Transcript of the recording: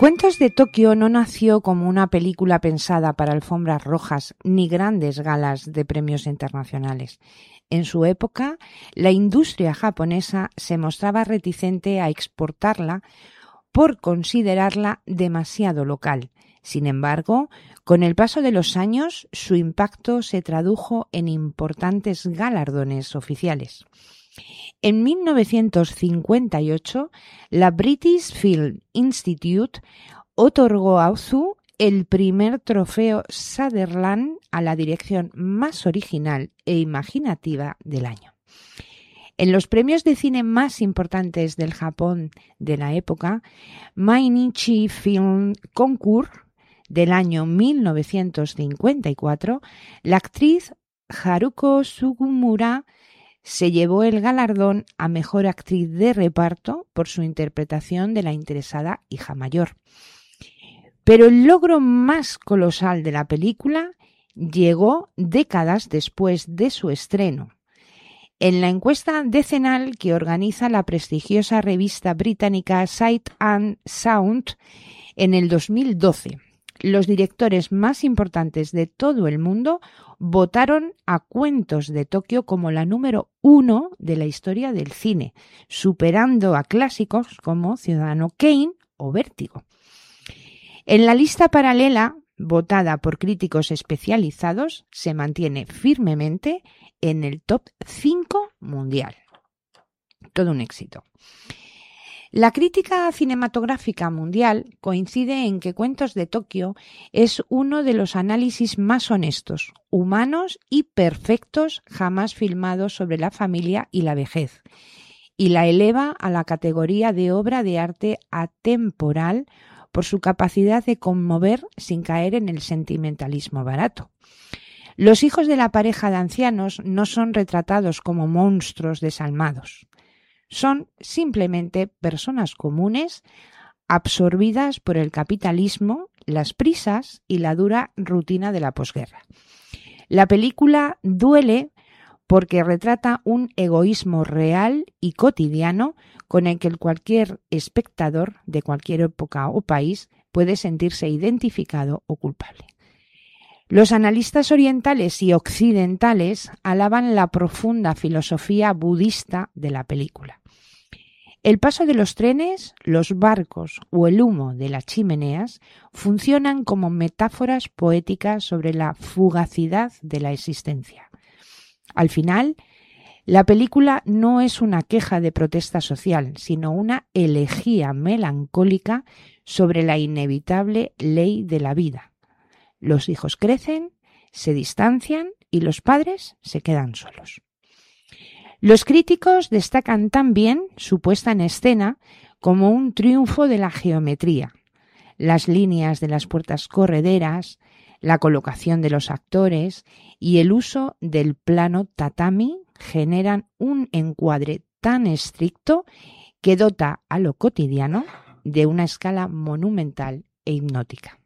Cuentos de Tokio no nació como una película pensada para alfombras rojas ni grandes galas de premios internacionales. En su época, la industria japonesa se mostraba reticente a exportarla por considerarla demasiado local. Sin embargo, con el paso de los años, su impacto se tradujo en importantes galardones oficiales. En 1958, la British Film Institute otorgó a Ozu el primer trofeo Sutherland a la dirección más original e imaginativa del año. En los premios de cine más importantes del Japón de la época, Mainichi Film Concours del año 1954, la actriz Haruko Sugimura se llevó el galardón a mejor actriz de reparto por su interpretación de la interesada hija mayor. Pero el logro más colosal de la película llegó décadas después de su estreno. En la encuesta decenal que organiza la prestigiosa revista británica Sight and Sound en el 2012, los directores más importantes de todo el mundo votaron a Cuentos de Tokio como la número 1 de la historia del cine, superando a clásicos como Ciudadano Kane o Vértigo. En la lista paralela, votada por críticos especializados, se mantiene firmemente en el top 5 mundial. Todo un éxito. La crítica cinematográfica mundial coincide en que Cuentos de Tokio es uno de los análisis más honestos, humanos y perfectos jamás filmados sobre la familia y la vejez, y la eleva a la categoría de obra de arte atemporal por su capacidad de conmover sin caer en el sentimentalismo barato. Los hijos de la pareja de ancianos no son retratados como monstruos desalmados. Son simplemente personas comunes absorbidas por el capitalismo, las prisas y la dura rutina de la posguerra. La película duele porque retrata un egoísmo real y cotidiano con el que cualquier espectador de cualquier época o país puede sentirse identificado o culpable. Los analistas orientales y occidentales alaban la profunda filosofía budista de la película. El paso de los trenes, los barcos o el humo de las chimeneas funcionan como metáforas poéticas sobre la fugacidad de la existencia. Al final, la película no es una queja de protesta social, sino una elegía melancólica sobre la inevitable ley de la vida. Los hijos crecen, se distancian y los padres se quedan solos. Los críticos destacan también su puesta en escena como un triunfo de la geometría. Las líneas de las puertas correderas, la colocación de los actores y el uso del plano tatami generan un encuadre tan estricto que dota a lo cotidiano de una escala monumental e hipnótica.